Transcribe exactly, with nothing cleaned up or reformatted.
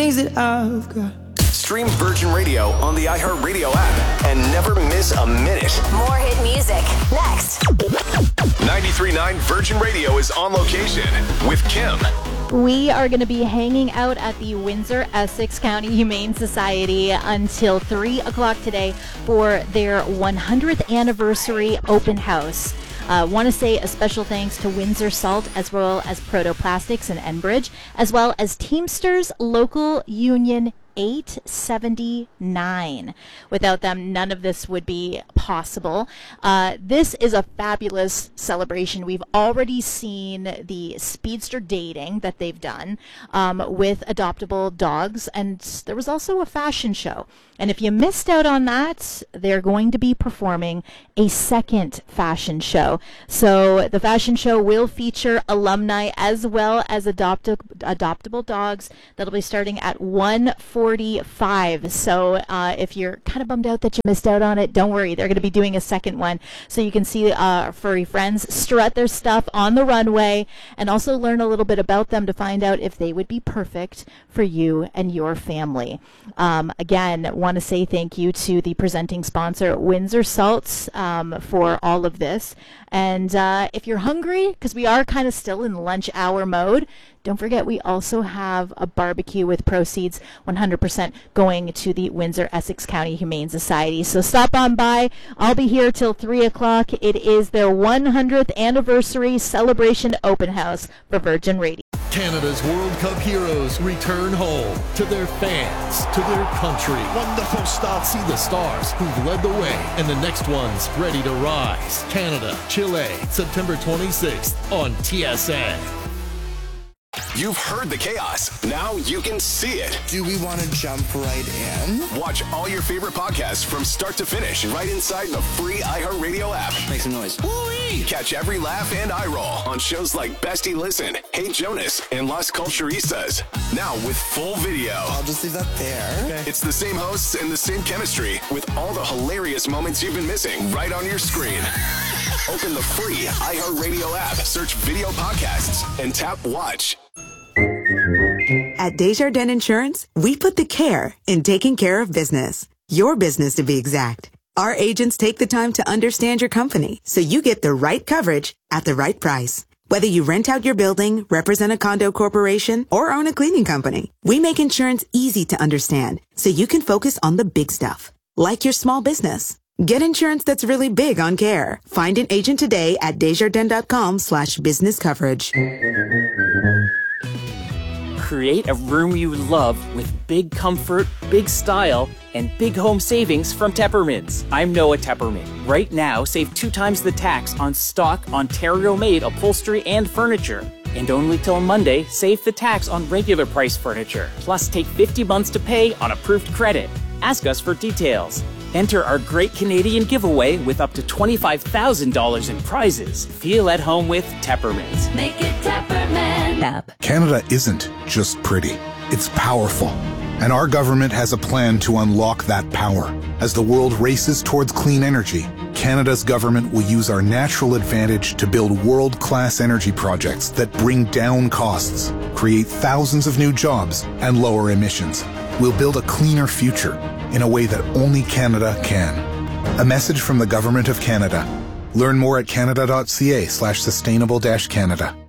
things that I've got. Stream Virgin Radio on the iHeartRadio app and never miss a minute. More hit music next. ninety-three point nine Virgin Radio is on location with Kim. We are going to be hanging out at the Windsor-Essex County Humane Society until three o'clock today for their one hundredth anniversary open house. I uh, want to say a special thanks to Windsor Salt as well as Protoplastics and Enbridge, as well as Teamsters Local Union eight seventy-nine. Without them, none of this would be possible. Uh, this is a fabulous celebration. We've already seen the speedster dating that they've done um, with adoptable dogs, and there was also a fashion show. And if you missed out on that, they're going to be performing a second fashion show. So the fashion show will feature alumni as well as adopti- adoptable dogs. That'll be starting at one forty-five. So uh, if you're kind of bummed out that you missed out on it, don't worry. They're going to be doing a second one. So you can see uh, our furry friends strut their stuff on the runway and also learn a little bit about them to find out if they would be perfect for you and your family. Um, again, want to say thank you to the presenting sponsor, Windsor Salts, um, for all of this. And uh, if you're hungry, because we are kind of still in lunch hour mode, don't forget we also have a barbecue with proceeds one hundred percent going to the Windsor-Essex County Humane Society. So stop on by. I'll be here till three o'clock. It is their one hundredth anniversary celebration open house for Virgin Radio. Canada's World Cup heroes return home to their fans, to their country. Wonderful start. See the stars who've led the way and the next ones ready to rise. Canada, Chile, September twenty-sixth on T S N. You've heard the chaos. Now you can see it. Do we want to jump right in? Watch all your favorite podcasts from start to finish right inside the free iHeartRadio app. Make some noise. Woo-wee. Catch every laugh and eye roll on shows like Bestie Listen, Hey Jonas, and Las Culturistas. Now with full video. I'll just leave that there. Okay. It's the same hosts and the same chemistry with all the hilarious moments you've been missing right on your screen. Open the free iHeartRadio app, search video podcasts, and tap watch. At Desjardins Insurance, we put the care in taking care of business. Your business, to be exact. Our agents take the time to understand your company so you get the right coverage at the right price. Whether you rent out your building, represent a condo corporation, or own a cleaning company, we make insurance easy to understand so you can focus on the big stuff, like your small business. Get insurance that's really big on care. Find an agent today at Desjardins.com slash business coverage. Create a room you love with big comfort, big style, and big home savings from Teppermans. I'm Noah Tepperman. Right now, save two times the tax on stock Ontario-made upholstery and furniture. And only till Monday, save the tax on regular price furniture. Plus, take fifty months to pay on approved credit. Ask us for details. Enter our Great Canadian Giveaway with up to twenty-five thousand dollars in prizes. Feel at home with Teppermans. Make it Tepperman. App. Canada isn't just pretty. It's powerful. And our government has a plan to unlock that power. As the world races towards clean energy, Canada's government will use our natural advantage to build world-class energy projects that bring down costs, create thousands of new jobs, and lower emissions. We'll build a cleaner future in a way that only Canada can. A message from the Government of Canada. Learn more at canada.ca slash sustainable dash Canada.